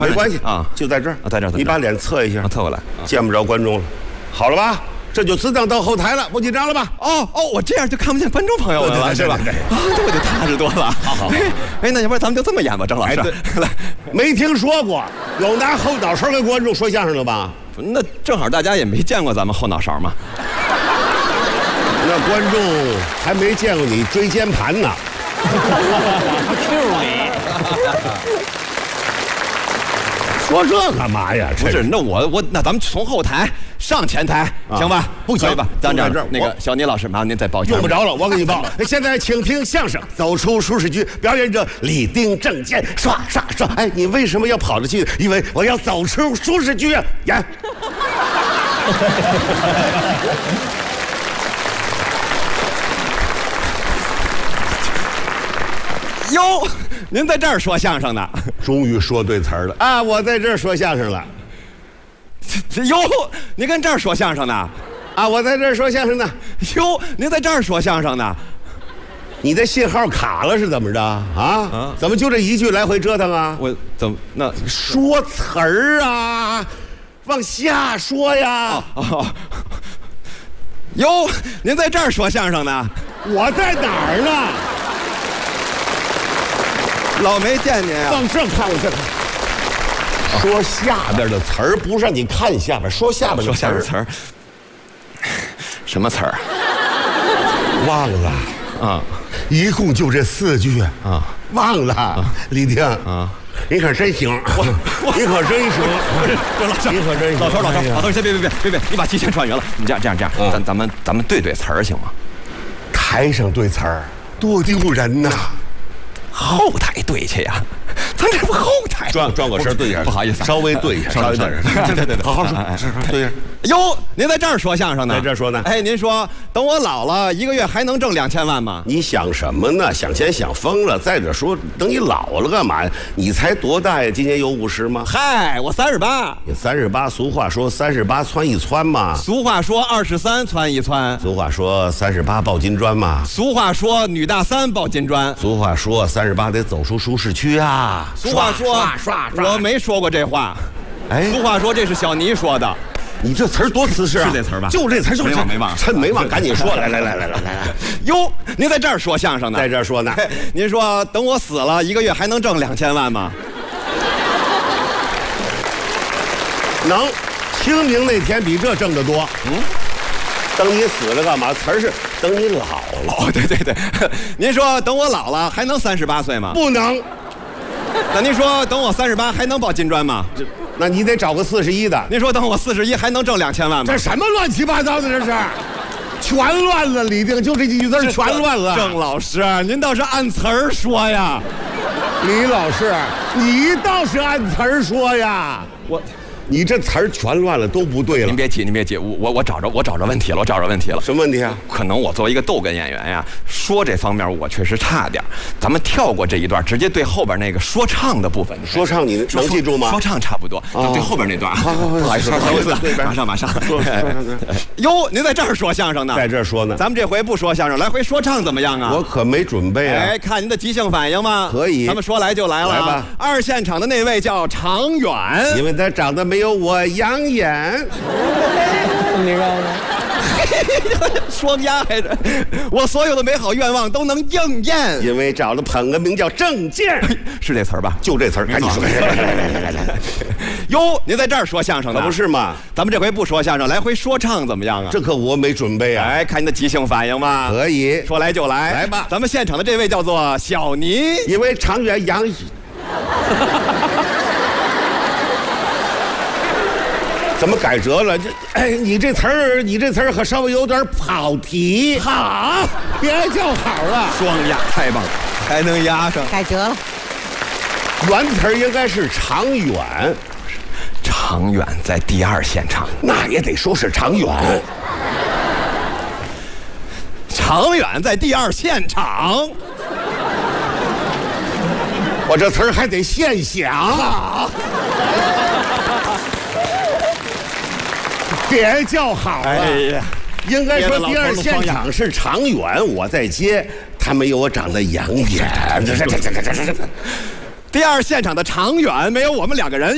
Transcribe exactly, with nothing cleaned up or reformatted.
没关系啊，就在这儿啊，在这儿。 你把脸侧一下， 侧过来， 见不着观众了。好了吧？这就自当到后台了，不紧张了吧？ 哦哦，我这样就看不见观众朋友们了，是吧？啊，这我就踏实多了。 好好， 哎，那要不然咱们就这么演吧，郑老师。来， 没听说过有拿后脑勺跟观众说相声的吧？ 那正好大家也没见过咱们后脑勺嘛。 那观众还没见过你椎间盘呢。 Q 你。 说这干嘛呀？ 不是，那我我那咱们从后台上前台，行吧？ 不行吧？咱这儿那个小倪老师，麻烦您再报一下。 用不着了，我给你报。现在请听相声，走出舒适区，表演者李丁、郑健，刷刷刷。哎，你为什么要跑着去？因为我要走出舒适区啊！演。 哟，您在这儿说相声呢？ 终于说对词儿了啊！我在这儿说相声了。 哟，您跟这儿说相声呢？ 啊，我在这儿说相声呢。 哟，您在这儿说相声呢？ 你的信号卡了是怎么着啊？啊？怎么就这一句来回折腾啊？ 我怎么那说词儿啊？往下说呀！ 哦哦。哟，您在这儿说相声呢？ 我在哪儿呢？ 老没见您啊！ 往这看，往这看。说下边的词儿，不是让你看下边，说下边的词儿。 说下边词儿。什么词儿？ 忘了啊！ 一共就这四句啊！ 忘了，李丁啊，你可真行，你可真行。 郑老师， 你可真行。 老头，老头，老头，先别别别别别，你把期限串匀了。你这样这样这样，咱咱们咱们对对词儿行吗？ 台上对词儿多丢人呐！ 后台对去呀，咱这不后台转转个身对一下， 不好意思， 稍微对一下，稍微对一下，对对对，好好说，对一下。 哟，您在这儿说相声呢？ 在这儿说呢。 哎，您说等我老了，一个月还能挣两千万吗？ 你想什么呢？想钱想疯了。再者说，等你老了干嘛呀？你才多大呀？今年有五十吗？ 嗨，我三十八。 你三十八，俗话说三十八窜一窜嘛。 俗话说二十三窜一窜。 俗话说三十八抱金砖嘛。 俗话说女大三抱金砖。 俗话说三十八得走出舒适区啊。 俗话说， 刷刷刷， 我没说过这话。 哎， 俗话说这是小倪说的。 你这词儿多瓷实啊！ 是这词儿吧？ 就这词儿，就没忘没忘， 趁没忘，赶紧说！来来来来来来来！ 哟，您在这儿说相声呢？ 在这儿说呢。 您说等我死了，一个月还能挣两千万吗？ 能，清明那天比这挣得多。嗯，等你死了干嘛？词儿是等你老了。 哦，对对对，您说等我老了还能三十八岁吗？ 不能。 那您说等我三十八还能抱金砖吗？ 那你得找个四十一的。 您说等我四十一还能挣两千万吗？ 这什么乱七八糟的这是？全乱了，李定，就这几句字全乱了。 郑老师，您倒是按词儿说呀。 李老师，你倒是按词儿说呀。 我。 你这词儿全乱了，都不对了。 您别急，您别急，我我我找着我找着问题了，我找着问题了。 什么问题啊？ 可能我作为一个逗哏演员呀，说这方面我确实差点。咱们跳过这一段，直接对后边那个说唱的部分。 说唱你能记住吗？ 说唱差不多，对后边那段。 好好好， 不好意思，不好意思，马上马上。哟，您在这儿说相声呢？ 在这儿说呢。 咱们这回不说相声，来回说唱怎么样啊？ 我可没准备啊。 哎，看您的即兴反应吗？ 可以。 咱们说来就来了。 来吧。 二现场的那位叫常远， 因为他长得没有我养眼。 你知道吗？ 双鸭还是我所有的美好愿望都能应验， 因为找了捧个名叫郑健， 是这词儿吧？ 就这词儿，赶紧说。来来来来来来， 哟，您在这儿说相声呢？ 可不是嘛？ 咱们这回不说相声，来回说唱怎么样啊？ 这可我没准备啊！ 哎，看你的即兴反应吧。 可以， 说来就来， 来吧。 咱们现场的这位叫做小倪， 因为长远养。怎么改折了？这哎，你这词儿，你这词儿可稍微有点跑题。 好， 别叫好了， 双押太棒了，还能押上。 改折了。 原词儿应该是长远， 长远在第二现场， 那也得说是长远。 长远在第二现场， 我这词儿还得现想。好。别叫好了，哎呀，应该说第二现场是长远，我在接，他没有我长得养眼。 第二现场的长远没有我们两个人